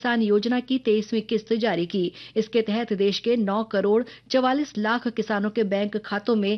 किसान योजना की 23वीं किस्त जारी की। इसके तहत देश के 9 करोड़ 44 लाख किसानों के बैंक खातों में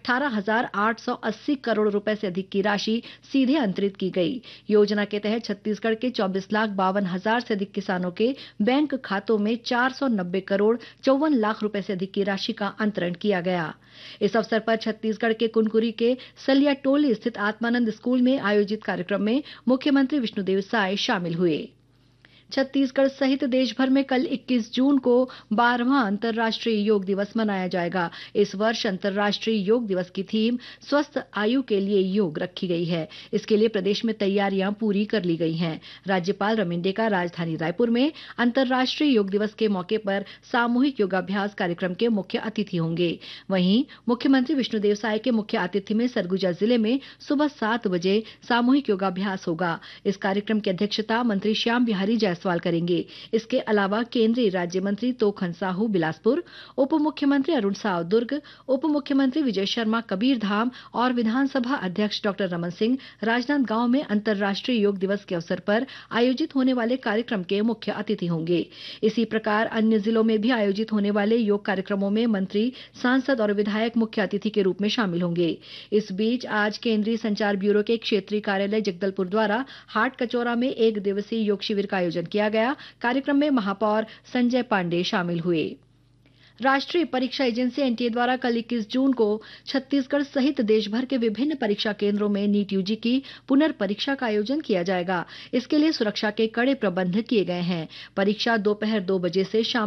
18,880 करोड़ रुपए से अधिक की राशि सीधे अंतरित की गई। योजना के तहत छत्तीसगढ़ के 24,52,000 से अधिक किसानों के बैंक खातों में 490 करोड़ 54 लाख रुपए से अधिक की राशि का अंतरण किया गया। इस अवसर पर छत्तीसगढ़ के कुनकुरी के सलियाटोली स्थित आत्मानंद स्कूल में आयोजित कार्यक्रम में मुख्यमंत्री विष्णुदेव साय शामिल हुए। छत्तीसगढ़ सहित देश भर में कल 21 जून को 12वां अंतर्राष्ट्रीय योग दिवस मनाया जाएगा। इस वर्ष अंतर्राष्ट्रीय योग दिवस की थीम स्वस्थ आयु के लिए योग रखी गई है। इसके लिए प्रदेश में तैयारियां पूरी कर ली गई हैं। राज्यपाल रमेंडेका राजधानी रायपुर में अंतर्राष्ट्रीय योग दिवस के मौके पर सामूहिक योगाभ्यास कार्यक्रम के मुख्य अतिथि होंगे। वहीं मुख्यमंत्री विष्णुदेव साय के मुख्य आतिथ्य में सरगुजा जिले में सुबह 7 बजे सामूहिक योगाभ्यास होगा। इस कार्यक्रम की अध्यक्षता मंत्री श्याम बिहारी जायसवाल करेंगे। इसके अलावा केंद्रीय राज्य मंत्री तोखन साहू बिलासपुर, उप मुख्यमंत्री अरुण साव दुर्ग, उप मुख्यमंत्री विजय शर्मा कबीरधाम और विधानसभा अध्यक्ष डॉक्टर रमन सिंह राजनांदगांव में अंतर्राष्ट्रीय योग दिवस के अवसर पर आयोजित होने वाले कार्यक्रम के मुख्य अतिथि होंगे। इसी प्रकार अन्य जिलों में भी आयोजित होने वाले योग कार्यक्रमों में मंत्री, सांसद और विधायक मुख्य अतिथि के रूप में शामिल होंगे। इस बीच आज केंद्रीय संचार ब्यूरो के क्षेत्रीय कार्यालय जगदलपुर द्वारा हाट कचौरा में 1 दिवसीय योग शिविर का आयोजन किया गया। कार्यक्रम में महापौर संजय पांडे शामिल हुए। राष्ट्रीय परीक्षा एजेंसी एनटीए द्वारा कल 21 जून को छत्तीसगढ़ सहित देश भर के विभिन्न परीक्षा केंद्रों में नीट यूजी की पुनर्परीक्षा का आयोजन किया जाएगा। इसके लिए सुरक्षा के कड़े प्रबंध किए गए हैं। परीक्षा दोपहर 2 बजे से शाम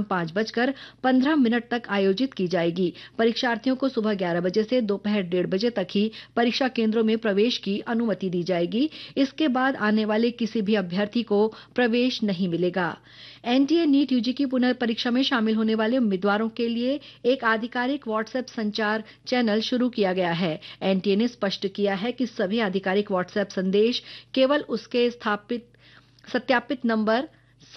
5:15 तक आयोजित की जाएगी। परीक्षार्थियों को सुबह 11 बजे से दोपहर 1:30 बजे तक ही परीक्षा केंद्रों में प्रवेश की अनुमति दी जाएगी। इसके बाद आने वाले किसी भी अभ्यर्थी को प्रवेश नहीं मिलेगा। एनटीए नीट यूजी की पुनर्परीक्षा में शामिल होने वाले उम्मीदवारों के लिए एक आधिकारिक व्हाट्सएप संचार चैनल शुरू किया गया है। एनटीए ने स्पष्ट किया है कि सभी आधिकारिक व्हाट्सएप संदेश केवल उसके सत्यापित नंबर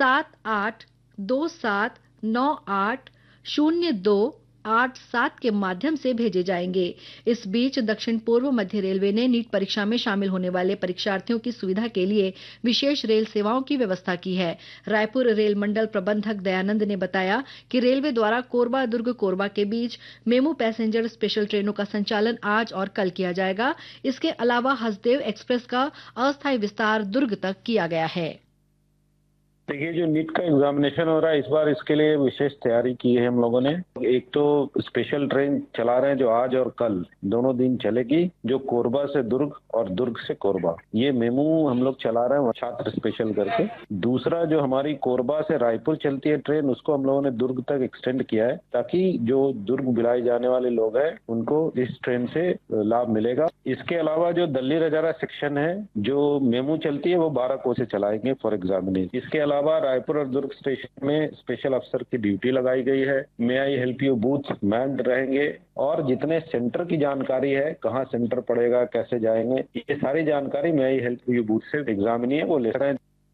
7827980287 के माध्यम से भेजे जाएंगे। इस बीच दक्षिण पूर्व मध्य रेलवे ने नीट परीक्षा में शामिल होने वाले परीक्षार्थियों की सुविधा के लिए विशेष रेल सेवाओं की व्यवस्था की है। रायपुर रेल मंडल प्रबंधक दयानंद ने बताया कि रेलवे द्वारा कोरबा दुर्ग कोरबा के बीच मेमू पैसेंजर स्पेशल ट्रेनों का संचालन आज और कल किया जाएगा। इसके अलावा हसदेव एक्सप्रेस का अस्थायी विस्तार दुर्ग तक किया गया है। देखिए, जो नीट का एग्जामिनेशन हो रहा है इस बार, इसके लिए विशेष तैयारी की है हम लोगों ने। एक तो स्पेशल ट्रेन चला रहे हैं जो आज और कल दोनों दिन चलेगी, जो कोरबा से दुर्ग और दुर्ग से कोरबा, ये मेमू हम लोग चला रहे हैं छात्र स्पेशल करके। दूसरा, जो हमारी कोरबा से रायपुर चलती है ट्रेन, उसको हम लोगों ने दुर्ग तक एक्सटेंड किया है ताकि जो दुर्ग बिलाए जाने वाले लोग हैं उनको इस ट्रेन से लाभ मिलेगा। इसके अलावा जो दिल्ली रजारा सेक्शन है, जो मेमू चलती है, वो 12 को से चलाएंगे फॉर एग्जामिनेशन। इसके अलावा रायपुर और दुर्ग स्टेशन में स्पेशल अफसर की ड्यूटी लगाई गई है। मे I help you booth manned रहेंगे और जितने सेंटर की जानकारी है, कहाँ सेंटर पड़ेगा, कैसे जाएंगे, ये सारी जानकारी मे आई हेल्प यू बूथ से एग्जामिनी है वो ले रहे हैं।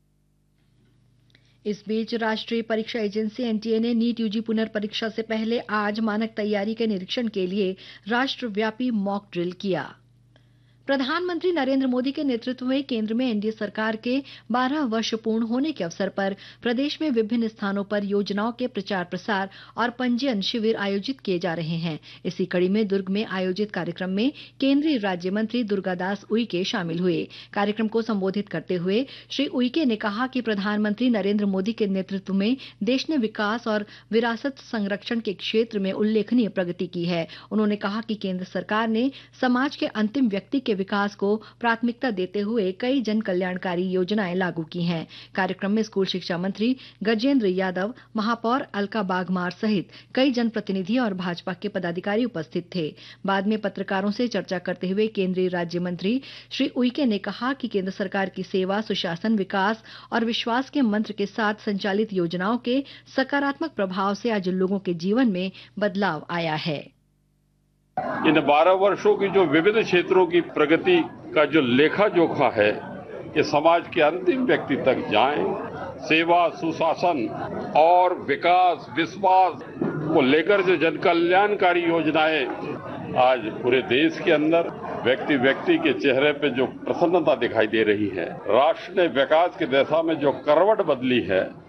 इस बीच राष्ट्रीय परीक्षा एजेंसी एनटीए ने नीट यूजी पुनर्परीक्षा से पहले आज मानक तैयारी के निरीक्षण के लिए राष्ट्रव्यापी मॉक ड्रिल किया। प्रधानमंत्री नरेंद्र मोदी के नेतृत्व में केंद्र में एनडीए सरकार के 12 वर्ष पूर्ण होने के अवसर पर प्रदेश में विभिन्न स्थानों पर योजनाओं के प्रचार प्रसार और पंजीयन शिविर आयोजित किए जा रहे हैं। इसी कड़ी में दुर्ग में आयोजित कार्यक्रम में केंद्रीय राज्य मंत्री दुर्गादास उइके शामिल हुए। कार्यक्रम को संबोधित करते हुए श्री उइके ने कहा कि प्रधानमंत्री नरेंद्र मोदी के नेतृत्व में देश ने विकास और विरासत संरक्षण के क्षेत्र में उल्लेखनीय प्रगति की है। उन्होंने कहा कि केंद्र सरकार ने समाज के अंतिम व्यक्ति के विकास को प्राथमिकता देते हुए कई जन कल्याणकारी योजनाएं लागू की हैं। कार्यक्रम में स्कूल शिक्षा मंत्री गजेंद्र यादव, महापौर अलका बागमार सहित कई जनप्रतिनिधि और भाजपा के पदाधिकारी उपस्थित थे। बाद में पत्रकारों से चर्चा करते हुए केंद्रीय राज्य मंत्री श्री उइके ने कहा कि केंद्र सरकार की सेवा, सुशासन, विकास और विश्वास के मंत्र के साथ संचालित योजनाओं के सकारात्मक प्रभाव से आज लोगों के जीवन में बदलाव आया है। इन 12 वर्षों की जो विविध क्षेत्रों की प्रगति का जो लेखा जोखा है, ये समाज के अंतिम व्यक्ति तक जाए। सेवा, सुशासन और विकास, विश्वास को लेकर जो जन कल्याणकारी योजनाएं आज पूरे देश के अंदर व्यक्ति व्यक्ति के चेहरे पे जो प्रसन्नता दिखाई दे रही है, राष्ट्र ने विकास की दिशा में जो करवट बदली है,